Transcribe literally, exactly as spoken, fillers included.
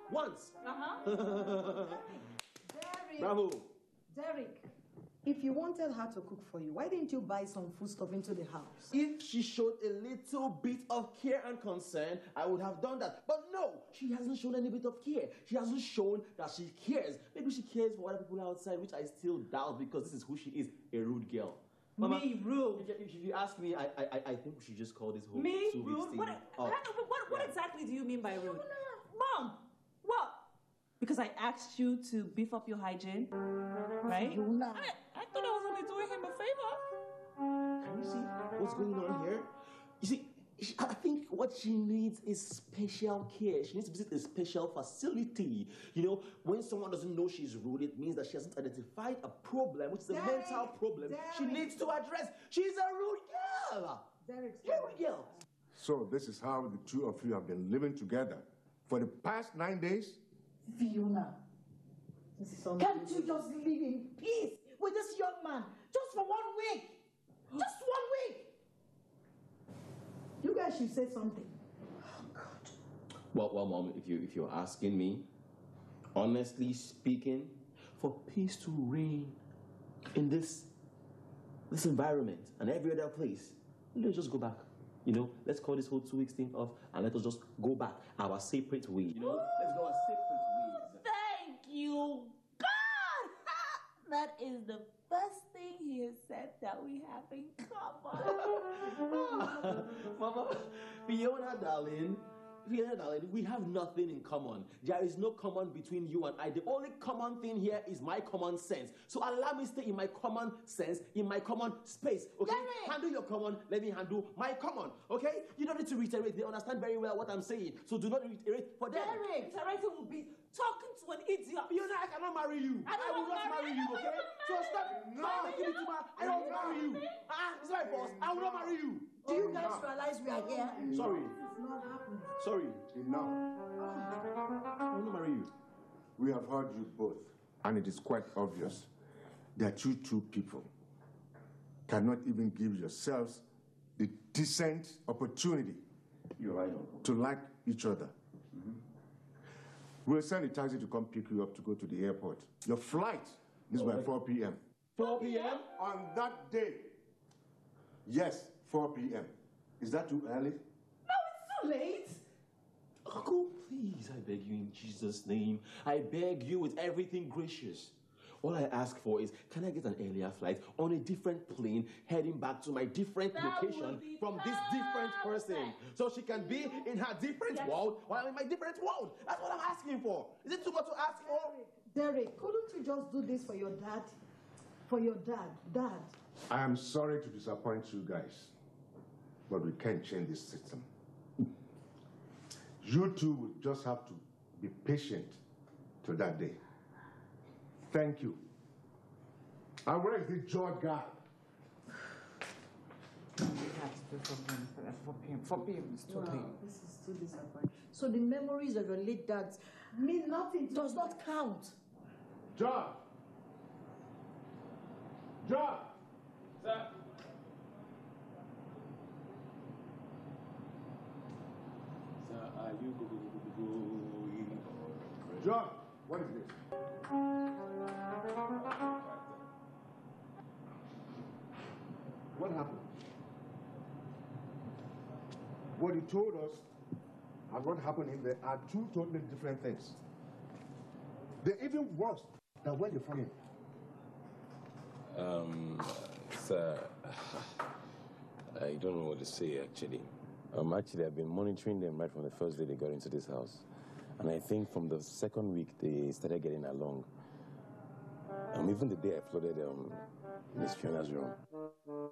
once. Uh-huh. Derek. Bravo. Derek, if you wanted her to cook for you, why didn't you buy some food stuff into the house? If she showed a little bit of care and concern, I would have done that. But no, she hasn't shown any bit of care. She hasn't shown that she cares. Maybe she cares for other people outside, which I still doubt because this is who she is, a rude girl. Mama, me rude. If, if you ask me, I, I I think we should just call this whole Me two rude? weeks What, thing what, off. what, what Yeah. exactly do you mean by rude? Mom, what? Because I asked you to beef up your hygiene, right? Fiona. I, I thought I was only doing him a favor. Can you see what's going on here? You see, she- I think what she needs is special care. She needs to visit a special facility. You know, when someone doesn't know she's rude, it means that she hasn't identified a problem, which is a Derek, mental problem she Derek. needs to address. She's a rude girl. Derek, You're a rude girl. So this is how the two of you have been living together for the past nine days? Fiona, this is can't you just live in peace with this young man just for one week? Just one week. You guys should say something. Oh God. Well, well, Mom, if you if you're asking me, honestly speaking, for peace to reign in this this environment and every other place, let's just go back. You know, let's call this whole two weeks thing off and let us just go back our separate ways. You know, let's go our separate ways. Thank you, God! That is the best thing he has said that we have in common. Mama, Fiona, darling, Fiona, darling, we have nothing in common. There is no common between you and I. The only common thing here is my common sense. So allow me to stay in my common sense, in my common space. Okay? Derek! Handle your common, let me handle my common. Okay? You don't need to reiterate. They understand very well what I'm saying. So do not reiterate for them. Derek! Interacting will be talking to an idiot. Fiona, I cannot marry you. I don't will want not to marry, marry you, you. okay? So stop. No. Stop making me too mad. I don't No. marry you. Ah, it's my boss. I will not marry you. Do you guys realize we are here? Sorry. It's not happening. Sorry. Enough. I will not marry you. We have heard you both, and it is quite obvious that you two people cannot even give yourselves the decent opportunity You're right, Uncle. to like each other. We'll send a taxi to come pick you up to go to the airport. Your flight is by Okay. four p m four p m? On that day. Yes, four p m Is that too early? No, it's too late. Uncle, please, I beg you in Jesus' name. I beg you with everything gracious. All I ask for is, can I get an earlier flight on a different plane heading back to my different That would location be from this different person? So she can be in her different Yes. world while I'm in my different world. That's what I'm asking for. Is it too much to ask for? Derek, couldn't you just do this for your dad? For your dad, dad. I am sorry to disappoint you guys, but we can't change this system. You two will just have to be patient till that day. Thank you. And where is the George guy? We have to do from him for four p m four p m is too late. Wow, this is too disappointing. So the memories of your late dad mean nothing, does not count. John! John! Sir. Sir, are you go- go- go- go- going on? John! What is this? What happened? What he told us and what happened in there are two totally different things. They're even worse than when they found him. Um, sir, I don't know what to say actually. Um, actually, I've been monitoring them right from the first day they got into this house. And I think from the second week, they started getting along. Um, even the day I flooded um, Miss Fiona's room.